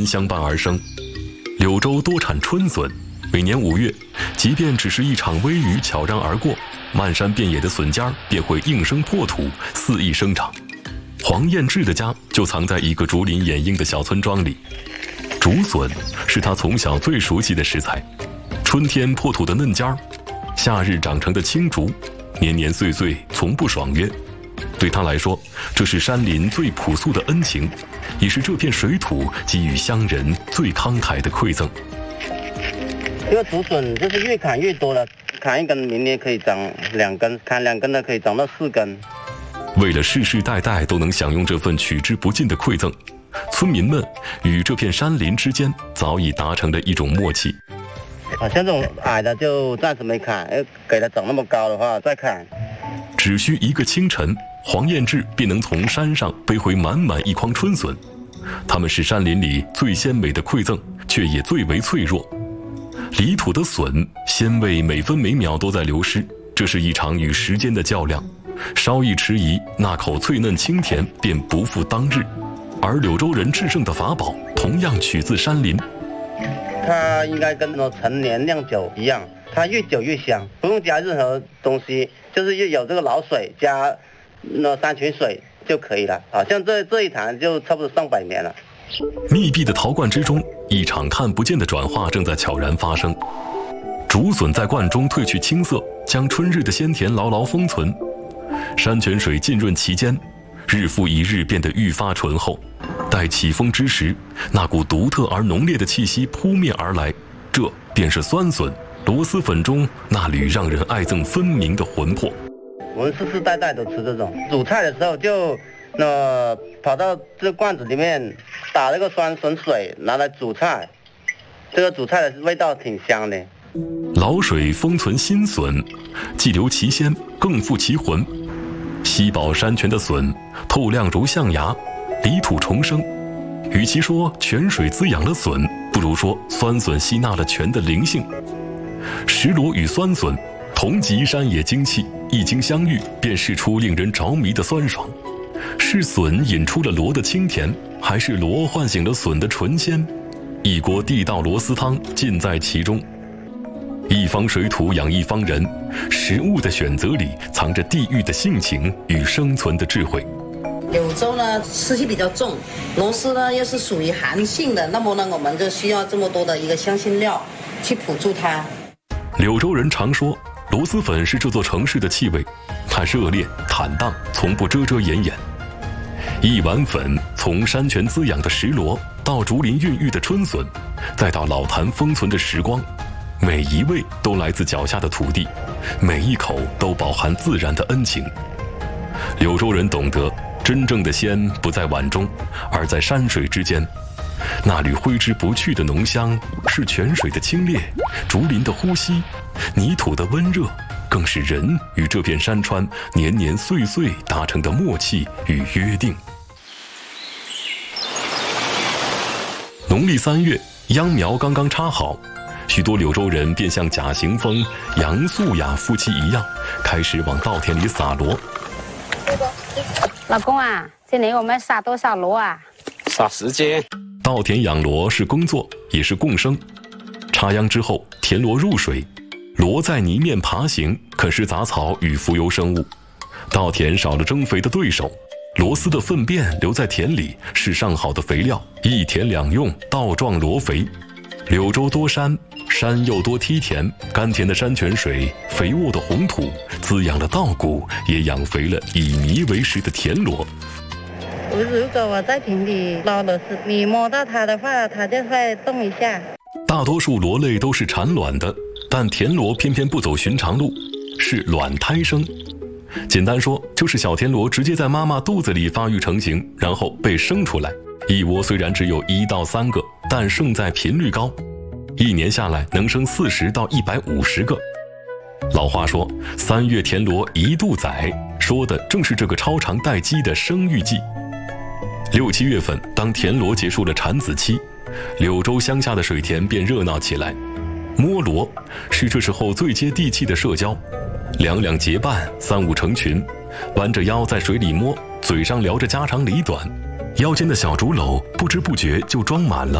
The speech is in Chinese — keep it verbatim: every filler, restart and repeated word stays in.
林相伴而生。柳州多产春笋，每年五月，即便只是一场微雨悄然而过，漫山遍野的笋尖便会应声破土，肆意生长。黄彦志的家就藏在一个竹林掩映的小村庄里，竹笋是他从小最熟悉的食材。春天破土的嫩尖儿，夏日长成的青竹，年年岁岁从不爽约。对他来说，这是山林最朴素的恩情，也是这片水土给予乡人最慷慨的馈赠。 这个竹笋就是越砍越多了，砍一根明年可以长两根，砍两根的可以长到四根。 为了世世代代都能享用这份取之不尽的馈赠，村民们与这片山林之间早已达成了一种默契。 啊，像这种矮的就暂时没砍，给它长那么高的话再砍。 只需一个清晨，黄彦志便能从山上背回满满一筐春笋。它们是山林里最鲜美的馈赠，却也最为脆弱。离土的笋鲜味每分每秒都在流失，这是一场与时间的较量。稍一迟疑，那口脆嫩清甜便不复当日。而柳州人制胜的法宝同样取自山林。 它应该跟那陈年酿酒一样，它越久越香，不用加任何东西，就是有这个老水加那山泉水就可以了。啊，像这这一坛就差不多上百年了。 密闭的陶罐之中，一场看不见的转化正在悄然发生。竹笋在罐中褪去青涩，将春日的鲜甜牢牢封存。山泉水浸润其间，日复一日变得愈发醇厚。待起风之时，那股独特而浓烈的气息扑面而来，这便是酸笋，螺蛳粉中那缕让人爱憎分明的魂魄。 我们世世代代都吃这种，煮菜的时候就那跑到这个罐子里面打那个酸笋水，拿来煮菜，这个煮菜的味道挺香的。 老水封存新笋，既留其鲜，更复其魂。吸饱山泉的笋，透亮如象牙，离土重生。与其说泉水滋养了笋，不如说酸笋吸纳了泉的灵性。石螺与酸笋同级山野精气，一经相遇便释出令人着迷的酸爽。是笋引出了螺的清甜，还是螺唤醒了笋的醇鲜？一锅地道螺丝汤尽在其中。一方水土养一方人，食物的选择里藏着地域的性情与生存的智慧。 柳州呢湿气比较重，螺丝呢又是属于寒性的，那么呢我们就需要这么多的一个香辛料去辅助它。 柳州人常说，螺蛳粉是这座城市的气味，它热烈坦荡，从不遮遮掩掩。一碗粉，从山泉滋养的石螺，到竹林孕育的春笋，再到老坛封存的时光，每一味都来自脚下的土地，每一口都饱含自然的恩情。柳州人懂得，真正的鲜不在碗中，而在山水之间。那缕挥之不去的浓香，是泉水的清冽，竹林的呼吸，泥土的温热，更是人与这片山川年年岁岁达成的默契与约定。农历三月，秧苗刚刚插好，许多柳州人便像贾行峰、杨素雅夫妻一样，开始往稻田里撒螺。 老公啊，今年我们撒多少螺啊？ 撒十斤。 稻田养螺是工作，也是共生。插秧之后，田螺入水，螺在泥面爬行，啃食杂草与浮游生物。稻田少了增肥的对手，螺丝的粪便留在田里，是上好的肥料，一田两用，稻壮螺肥。柳州多山，山又多梯田，甘甜的山泉水，肥沃的红土，滋养了稻谷，也养肥了以泥为食的田螺。 如果我在田里捞螺丝，你摸到它的话，它就会动一下。 大多数螺类都是产卵的，但田螺偏偏不走寻常路，是卵胎生。简单说，就是小田螺直接在妈妈肚子里发育成型，然后被生出来。一窝虽然只有一到三个，但胜在频率高，一年下来能生四十到一百五十个。老话说，三月田螺一度仔，说的正是这个超长待机的生育季。六七月份，当田螺结束了产子期，柳州乡下的水田便热闹起来。摸螺是这时候最接地气的社交，两两结伴，三五成群，弯着腰在水里摸，嘴上聊着家长里短，腰间的小竹篓不知不觉就装满了。